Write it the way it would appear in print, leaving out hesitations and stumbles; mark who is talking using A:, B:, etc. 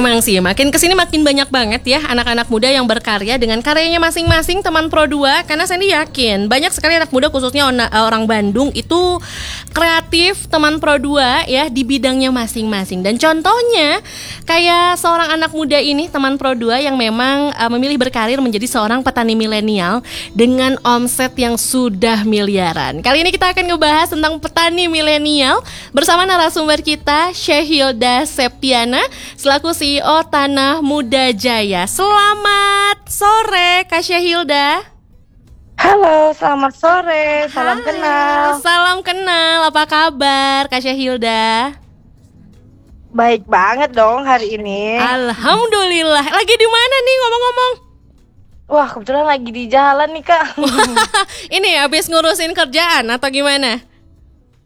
A: Memang sih, makin kesini makin banyak banget ya anak-anak muda yang berkarya dengan karyanya masing-masing teman Pro 2. Karena Sandy yakin banyak sekali anak muda khususnya orang Bandung itu kreatif teman Pro 2 ya di bidangnya masing-masing. Dan contohnya kayak seorang anak muda ini teman Pro 2 yang memang memilih berkarir menjadi seorang petani milenial dengan omset yang sudah miliaran. Kali ini kita akan ngebahas tentang petani milenial bersama narasumber kita Syahilda Septiana selaku CEO Tanah Muda Jaya. Selamat sore Kak Syahilda.
B: Halo, selamat sore. Salam kenal.
A: Salam kenal. Apa kabar Kak Syahilda?
B: Baik banget dong hari ini.
A: Alhamdulillah. Lagi di mana nih ngomong-ngomong?
B: Wah, kebetulan lagi di jalan nih, Kak.
A: Ini habis ngurusin kerjaan atau gimana?